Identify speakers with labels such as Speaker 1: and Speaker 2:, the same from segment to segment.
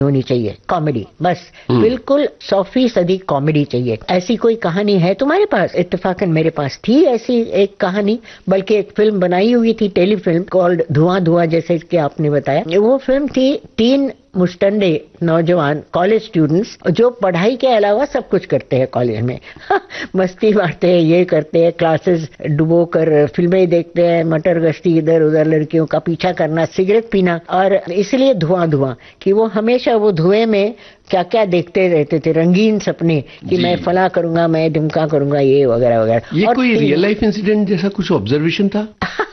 Speaker 1: होनी चाहिए, कॉमेडी बस, बिल्कुल 100% कॉमेडी चाहिए। ऐसी कोई कहानी है तुम्हारे पास? इत्तेफाकन मेरे पास थी ऐसी एक कहानी, बल्कि एक फिल्म बनाई हुई थी, टेलीफिल्म कॉल्ड धुआं धुआं, जैसे कि आपने बताया। वो फिल्म थी 3 मुस्टंडे नौजवान कॉलेज स्टूडेंट्स जो पढ़ाई के अलावा सब कुछ करते हैं कॉलेज में। मस्ती मारते हैं, ये करते हैं, क्लासेस डुबो कर फिल्में देखते हैं, मटर गश्ती इधर उधर, लड़कियों का पीछा करना, सिगरेट पीना, और इसलिए धुआं धुआं कि वो हमेशा वो धुएं में क्या क्या देखते रहते थे, रंगीन सपने कि मैं फला करूंगा, मैं ढिमका करूंगा, ये वगैरह वगैरह।
Speaker 2: ये कोई रियल लाइफ इंसिडेंट जैसा कुछ ऑब्जर्वेशन था?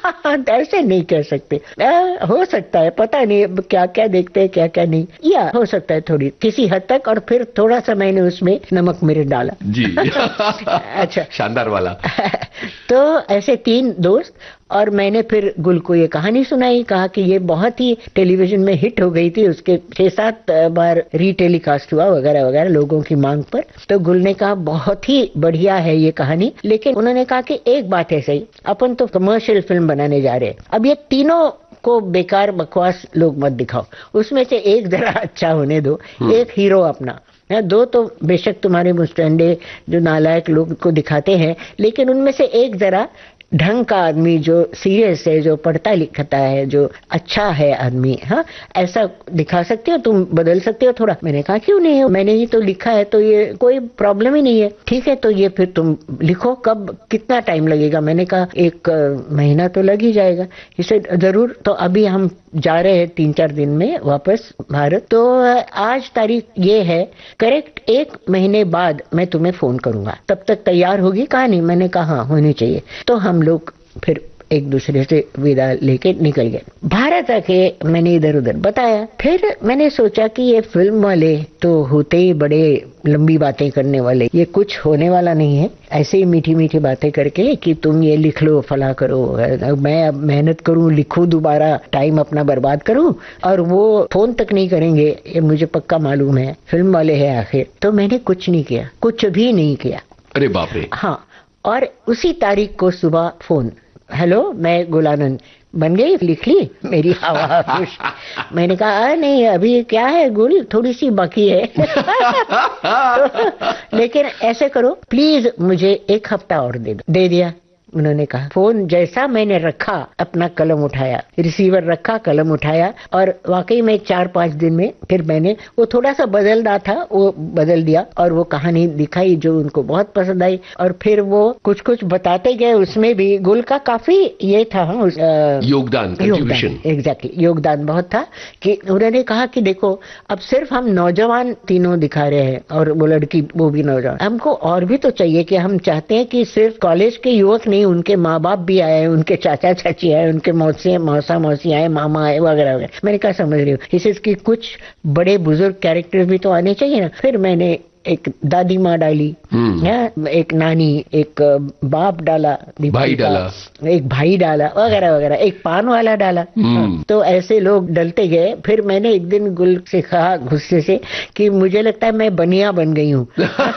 Speaker 1: ऐसे नहीं कह सकते, हो सकता है, पता नहीं क्या क्या देखते हैं क्या क्या नहीं, या हो सकता है थोड़ी किसी हद तक, और फिर थोड़ा सा मैंने उसमें नमक मिर्च डाला
Speaker 2: जी।
Speaker 1: अच्छा,
Speaker 2: शानदार वाला।
Speaker 1: तो ऐसे 3 दोस्त, और मैंने फिर गुल को ये कहानी सुनाई, कहा कि ये बहुत ही टेलीविजन में हिट हो गई थी, उसके 6-7 बार रीटेलीकास्ट हुआ वगैरह वगैरह लोगों की मांग पर। तो गुल ने कहा बहुत ही बढ़िया है ये कहानी, लेकिन उन्होंने कहा कि एक बात है सही, अपन तो कमर्शियल फिल्म बनाने जा रहे हैं, अब ये तीनों को बेकार बकवास लोग मत दिखाओ, उसमें से एक जरा अच्छा होने दो, एक हीरो अपना। 2 तो बेशक तुम्हारे मुस्टंडे जो नालायक लोग को दिखाते हैं, लेकिन उनमें से एक जरा ढंग का आदमी, जो सीरियस है, जो पढ़ता लिखता है, जो अच्छा है आदमी, हाँ, ऐसा दिखा सकते हो तुम, बदल सकते हो थोड़ा। मैंने कहा क्यों नहीं है, मैंने ही तो लिखा है, तो ये कोई प्रॉब्लम ही नहीं है, ठीक है, तो ये फिर तुम लिखो, कब कितना टाइम लगेगा? मैंने कहा 1 महीना तो लग ही जाएगा। इसे जरूर, तो अभी हम जा रहे हैं 3-4 दिन में वापस भारत, तो आज तारीख ये है, करेक्ट 1 महीने बाद मैं तुम्हें फोन करूंगा, तब तक तैयार होगी कहानी? मैंने कहा हाँ, होनी चाहिए। तो हम लोग फिर एक दूसरे से विदा लेके निकल गए। भारत आके मैंने इधर उधर बताया, फिर मैंने सोचा कि ये फिल्म वाले तो होते ही बड़े लंबी बातें करने वाले, ये कुछ होने वाला नहीं है, ऐसे ही मीठी मीठी बातें करके कि तुम ये लिख लो, फला करो, मैं अब मेहनत करूं, लिखूं, दोबारा टाइम अपना बर्बाद करूं, और वो फोन तक नहीं करेंगे, ये मुझे पक्का मालूम है, फिल्म वाले हैं आखिर। तो मैंने कुछ नहीं किया, कुछ भी नहीं किया।
Speaker 2: अरे बाप रे।
Speaker 1: हाँ, और उसी तारीख को सुबह फोन, हेलो, मैं गुलानंद, बन गई, लिख ली मेरी हवा खुश। मैंने कहा नहीं, अभी क्या है गुल, थोड़ी सी बाकी है। तो, लेकिन ऐसे करो प्लीज, मुझे 1 हफ्ता और दे दो। दे दिया उन्होंने कहा। फोन जैसा मैंने रखा, अपना कलम उठाया, रिसीवर रखा, कलम उठाया, और वाकई में 4-5 दिन में फिर मैंने वो थोड़ा सा बदलना था, वो बदल दिया, और वो कहानी दिखाई जो उनको बहुत पसंद आई, और फिर वो कुछ कुछ बताते गए, उसमें भी गुल का काफी ये था,
Speaker 2: योगदान, कंट्रीब्यूशन।
Speaker 1: एग्जैक्टली, योगदान बहुत था, कि उन्होंने कहा कि देखो, अब सिर्फ हम नौजवान तीनों दिखा रहे हैं, और वो लड़की वो भी नौजवान, हमको और भी तो चाहिए, कि हम चाहते हैं कि सिर्फ कॉलेज के युवक नहीं, उनके माँ बाप भी आए, उनके चाचा चाची आए, उनके मौसा मौसी आए, मामा आए, वगैरह वगैरह। मैंने कहा समझ रही हूँ, इसकी कुछ बड़े बुजुर्ग कैरेक्टर भी तो आने चाहिए ना। फिर मैंने एक दादी माँ डाली, एक नानी, एक बाप डाला,
Speaker 2: भाई डाला,
Speaker 1: एक भाई डाला, वगैरह वगैरह, एक पान वाला डाला। तो ऐसे लोग डलते गए। फिर मैंने एक दिन गुल से कहा गुस्से से कि मुझे लगता है मैं बनिया बन गई हूँ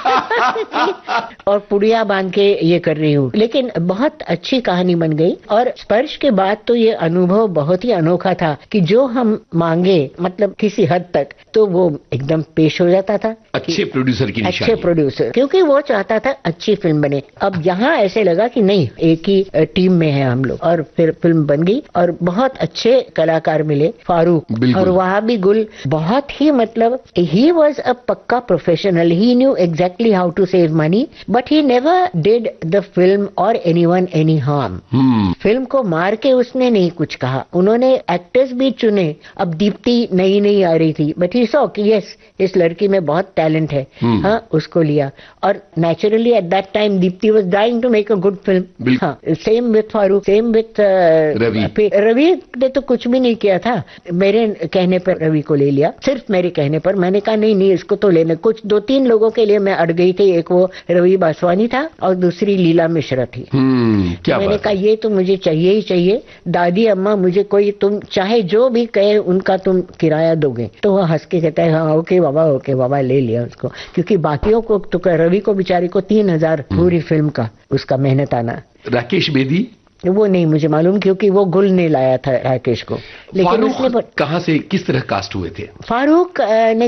Speaker 1: और पुड़िया बांध के ये कर रही हूँ। लेकिन बहुत अच्छी कहानी बन गई, और स्पर्श के बाद तो ये अनुभव बहुत ही अनोखा था कि जो हम मांगे, मतलब किसी हद तक, तो वो एकदम पेश हो जाता था।
Speaker 2: अच्छे प्रोड्यूसर की निशानी।
Speaker 1: अच्छे प्रोड्यूसर, क्योंकि वो चाहता था अच्छी फिल्म बने। अब यहाँ ऐसे लगा कि नहीं, एक ही टीम में है हम लोग, और फिर फिल्म बन गई, और बहुत अच्छे कलाकार मिले, फारूक, और वहाँ भी गुल बहुत ही, मतलब ही वॉज अ पक्का professional, he knew exactly how to save money, but he never did the film और एनीवन एनी हार्म। फिल्म को मार के उसने नहीं कुछ कहा। उन्होंने एक्टर्स भी चुने। अब दीप्ति नई आ रही थी, बट ही सॉ कि यस, इस लड़की में बहुत टैलेंट है, हाँ, उसको लिया। और naturally at that time Deepti was dying to make a good film. हाँ, same with Farooq, same with Ravi. Ravi ने तो कुछ भी नहीं किया था, मेरे कहने पर रवि को ले लिया, सिर्फ मेरे कहने पर। मैंने कहा नहीं इसको तो लेना। कुछ 2-3 लोगों के लिए मैं अड़ गई थी, एक वो रवि बासवानी था, और दूसरी लीला मिश्रा थी।
Speaker 2: क्या
Speaker 1: मैंने कहा ये तो मुझे चाहिए ही चाहिए, दादी अम्मा मुझे कोई, तुम चाहे जो भी कहे उनका तुम किराया दोगे। तो वो हंस के कहता है हाँ ओके बाबा, ले लिया उसको। क्योंकि बाकियों को तो, रवि को बेचारे को 3,000 पूरी फिल्म का उसका मेहनत आना।
Speaker 2: राकेश बेदी
Speaker 1: वो नहीं मुझे मालूम, क्योंकि वो गुल ने लाया था राकेश को। लेकिन उसने
Speaker 2: कहाँ से किस तरह कास्ट हुए थे?
Speaker 1: फारूक ने